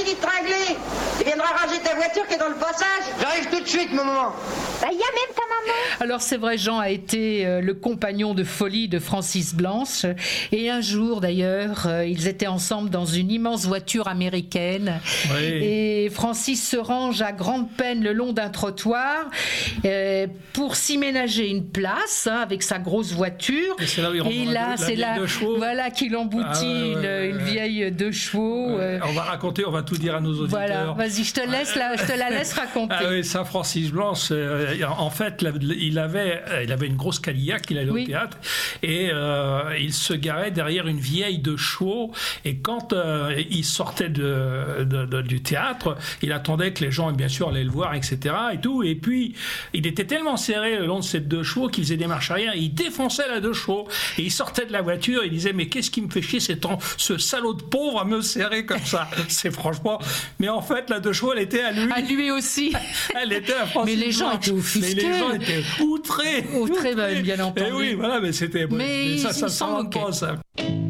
qui te régler. Tu viendras ranger ta voiture qui est dans le passage. J'arrive tout de suite, maman. Bah, il y a même ta maman. Alors c'est vrai, Jean a été le compagnon de folie de Francis Blanche. Et un jour d'ailleurs, ils étaient ensemble dans une immense voiture américaine. Oui. Et Francis se range à grande peine le long d'un trottoir pour s'y ménager une place avec sa grosse voiture. Et c'est là où il rentre Et dans là, c'est là, deux chevaux. voilà, qu'il emboutit une vieille 2 chevaux. On va tout dire à nos auditeurs. Voilà, vas-y, je te la laisse raconter. Ah oui, ça, Francis Blanche, en fait, il avait une grosse Cadillac, il allait au théâtre, et il se garait derrière une vieille 2 chevaux, et quand il sortait du théâtre, il attendait que les gens, bien sûr, allaient le voir, etc., et tout, et puis, il était tellement serré le long de cette 2 chevaux qu'il faisait des marches arrière, il défonçait la 2 chevaux, et il sortait de la voiture, il disait, mais qu'est-ce qui me fait chier, ce salaud de pauvre à me serrer comme ça? C'est franchement... Mais en fait, la 2 chevaux, elle était à lui. À lui aussi. Elle était à Francis Mais les gens Blanche. étaient offusqués. Mais les gens étaient outrés. Outrés, bien entendu. Et oui, voilà, mais c'était... Mais ça il s'en s'en moquait. pas, ça.